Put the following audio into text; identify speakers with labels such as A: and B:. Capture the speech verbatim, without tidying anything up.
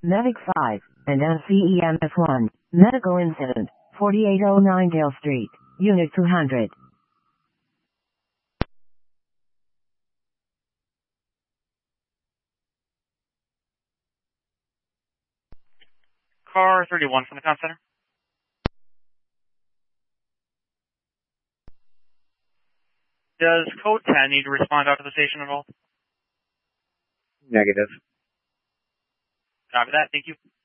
A: Medic five, and N C E M F one, medical incident, forty-eight oh nine Dale Street, Unit two hundred.
B: Car thirty-one from the con center. Does code ten need to respond out to the station at all?
C: Negative.
B: Copy that, thank you.